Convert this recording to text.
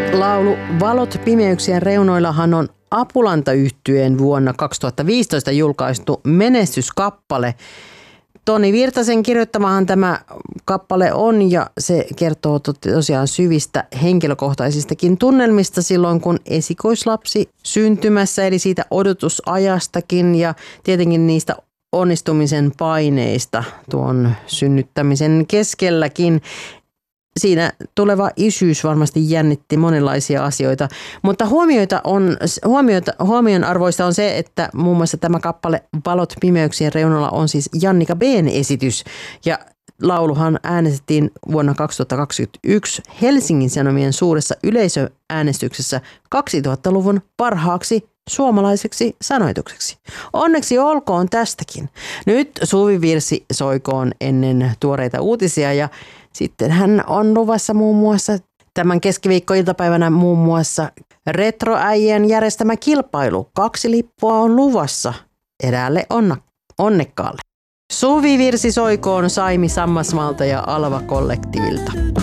Laulu Valot pimeyksien reunoillahan on Apulanta-yhtyeen vuonna 2015 julkaistu menestyskappale. Toni Virtasen kirjoittamahan tämä kappale on ja se kertoo tosiaan syvistä henkilökohtaisistakin tunnelmista silloin, kun esikoislapsi syntymässä, eli siitä odotusajastakin ja tietenkin niistä onnistumisen paineista tuon synnyttämisen keskelläkin. Siinä tuleva isyys varmasti jännitti monenlaisia asioita, mutta huomionarvoista on se, että muun muassa tämä kappale Valot pimeyksien reunalla on siis Jannika B:n esitys ja lauluhan äänestettiin vuonna 2021 Helsingin Sanomien suuressa yleisöäänestyksessä 2000-luvun parhaaksi suomalaiseksi sanoitukseksi. Onneksi olkoon tästäkin. Nyt suvivirsi soikoon ennen tuoreita uutisia ja sitten hän on luvassa muun muassa tämän keskiviikkoiltapäivänä muun muassa Retroäijien järjestämä kilpailu. 2 lippua on luvassa eräälle onnekkaalle. Suvivirsi soikoon Saimi Sammasmaalta ja Alva Kollektiivilta.